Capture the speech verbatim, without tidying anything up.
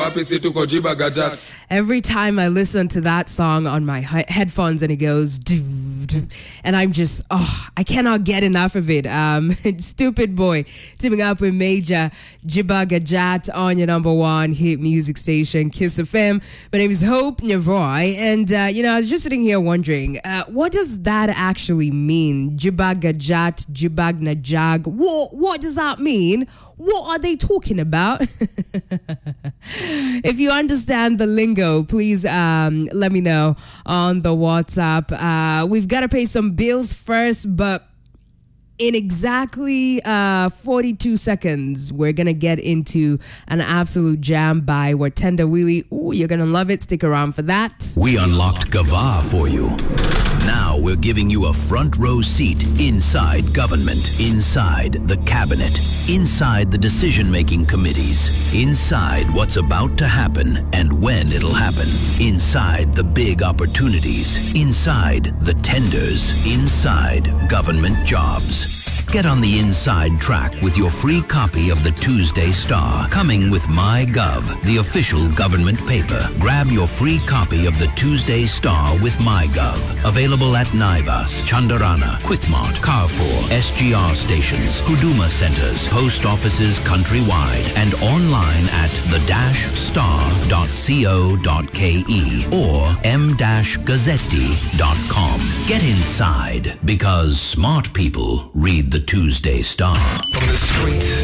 Every time I listen to that song on my he- headphones and it goes, doo, doo, and I'm just, oh, I cannot get enough of it. Um, Stupid Boy teaming up with Major Jiba Gajat on your number one hit music station, Kiss F M. My name is Hope Nyavoy, and uh, you know, I was just sitting here wondering, uh, what does that actually mean? Jiba Gajat, Jiba Najag. What, what does that mean? What are they talking about? If you understand the lingo, please um, let me know on the WhatsApp. Uh, we've got to pay some bills first, but in exactly uh, forty-two seconds, we're going to get into an absolute jam by Watenda Willie. Ooh, you're going to love it. Stick around for that. We unlocked Gava for you. Now we're giving you a front row seat inside government, inside the cabinet, inside the decision-making committees, inside what's about to happen and when it'll happen, inside the big opportunities, inside the tenders, inside government jobs. Get on the inside track with your free copy of the Tuesday Star, coming with MyGov, the official government paper. Grab your free copy of the Tuesday Star with MyGov. Available at Naivas, Chandarana, Quickmart, Carrefour, S G R stations, Huduma centers, post offices countrywide, and online at the dash star dot co dot ke or m dash gazzetti dot com. Get inside, because smart people read the Tuesday Star. From the streets